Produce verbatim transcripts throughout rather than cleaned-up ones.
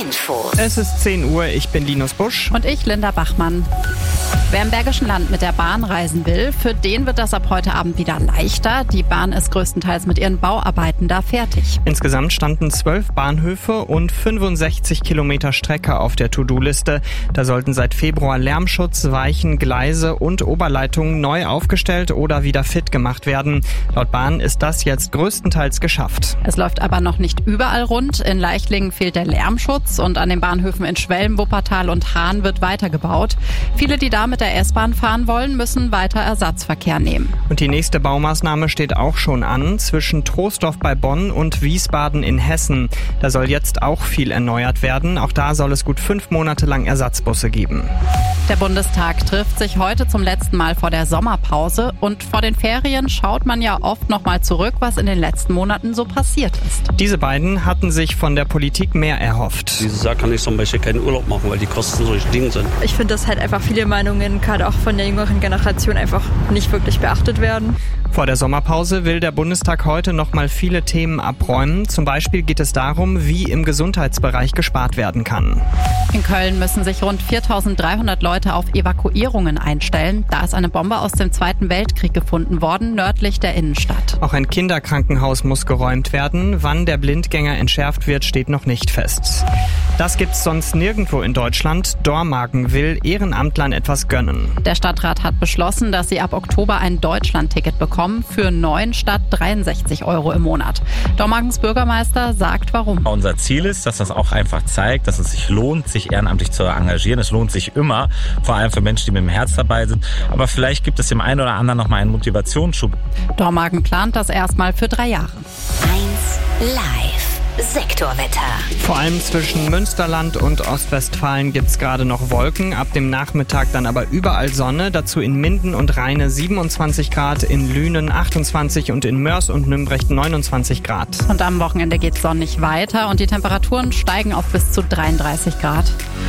Info. Es ist zehn Uhr, ich bin Linus Busch. Und ich, Linda Bachmann. Wer im Bergischen Land mit der Bahn reisen will, für den wird das ab heute Abend wieder leichter. Die Bahn ist größtenteils mit ihren Bauarbeiten da fertig. Insgesamt standen zwölf Bahnhöfe und fünfundsechzig Kilometer Strecke auf der To-Do-Liste. Da sollten seit Februar Lärmschutz, Weichen, Gleise und Oberleitungen neu aufgestellt oder wieder fit gemacht werden. Laut Bahn ist das jetzt größtenteils geschafft. Es läuft aber noch nicht überall rund. In Leichlingen fehlt der Lärmschutz und an den Bahnhöfen in Schwelm, Wuppertal und Hahn wird weitergebaut. Viele, die da mit der S-Bahn fahren wollen, müssen weiter Ersatzverkehr nehmen. Und die nächste Baumaßnahme steht auch schon an, zwischen Troisdorf bei Bonn und Wiesbaden in Hessen. Da soll jetzt auch viel erneuert werden. Auch da soll es gut fünf Monate lang Ersatzbusse geben. Der Bundestag trifft sich heute zum letzten Mal vor der Sommerpause. Und vor den Ferien schaut man ja oft noch mal zurück, was in den letzten Monaten so passiert ist. Diese beiden hatten sich von der Politik mehr erhofft. Dieses Jahr kann ich zum Beispiel keinen Urlaub machen, weil die Kosten so gestiegen sind. Ich finde, dass halt einfach viele Meinungen, gerade auch von der jüngeren Generation, einfach nicht wirklich beachtet werden. Vor der Sommerpause will der Bundestag heute noch mal viele Themen abräumen. Zum Beispiel geht es darum, wie im Gesundheitsbereich gespart werden kann. In Köln müssen sich rund viertausenddreihundert Leute auf Evakuierungen einstellen. Da ist eine Bombe aus dem Zweiten Weltkrieg gefunden worden, nördlich der Innenstadt. Auch ein Kinderkrankenhaus muss geräumt werden. Wann der Blindgänger entschärft wird, steht noch nicht fest. Das gibt's sonst nirgendwo in Deutschland. Dormagen will Ehrenamtlern etwas gönnen. Der Stadtrat hat beschlossen, dass sie ab Oktober ein Deutschlandticket bekommen für neun statt dreiundsechzig Euro im Monat. Dormagens Bürgermeister sagt, warum. Unser Ziel ist, dass das auch einfach zeigt, dass es sich lohnt, sich ehrenamtlich zu engagieren. Es lohnt sich immer, vor allem für Menschen, die mit dem Herz dabei sind. Aber vielleicht gibt es dem einen oder anderen noch mal einen Motivationsschub. Dormagen plant das erstmal für drei Jahre. eins Live. Sektorwetter. Vor allem zwischen Münsterland und Ostwestfalen gibt's gerade noch Wolken. Ab dem Nachmittag dann aber überall Sonne. Dazu in Minden und Rheine siebenundzwanzig Grad, in Lünen achtundzwanzig und in Mörs und Nümbrecht neunundzwanzig Grad. Und am Wochenende geht's sonnig weiter und die Temperaturen steigen auf bis zu dreiunddreißig Grad.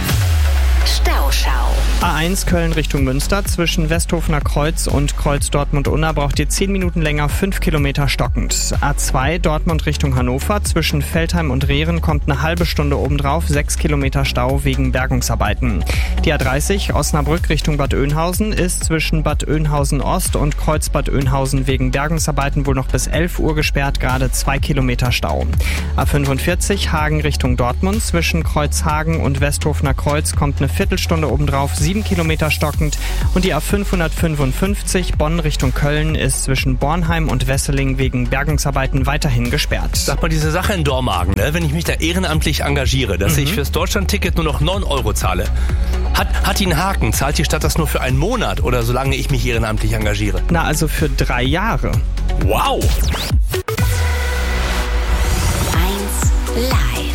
Stauschau. A eins Köln Richtung Münster zwischen Westhofener Kreuz und Kreuz Dortmund-Unna braucht ihr zehn Minuten länger, fünf Kilometer stockend. A zwei Dortmund Richtung Hannover zwischen Veltheim und Rehren kommt eine halbe Stunde obendrauf, sechs Kilometer Stau wegen Bergungsarbeiten. Die A dreißig Osnabrück Richtung Bad Oeynhausen ist zwischen Bad Oeynhausen Ost und Kreuz Bad Oeynhausen wegen Bergungsarbeiten wohl noch bis elf Uhr gesperrt, gerade zwei Kilometer Stau. A fünfundvierzig Hagen Richtung Dortmund zwischen Kreuzhagen und Westhofener Kreuz kommt eine Viertelstunde obendrauf, sieben Kilometer stockend. Und die A fünfhundertfünfundfünfzig Bonn Richtung Köln ist zwischen Bornheim und Wesseling wegen Bergungsarbeiten weiterhin gesperrt. Sag mal, diese Sache in Dormagen, ne? Wenn ich mich da ehrenamtlich engagiere, dass mhm. ich fürs Deutschlandticket nur noch neun Euro zahle, hat, hat die einen Haken? Zahlt die Stadt das nur für einen Monat oder solange ich mich ehrenamtlich engagiere? Na, also für drei Jahre. Wow! eins Live.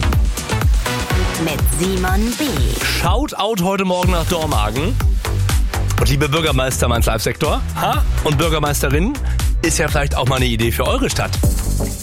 Mit Simon B. Shoutout heute Morgen nach Dormagen. Und liebe Bürgermeister meines Live-Sektor, ha? Und Bürgermeisterin, ist ja vielleicht auch mal eine Idee für eure Stadt.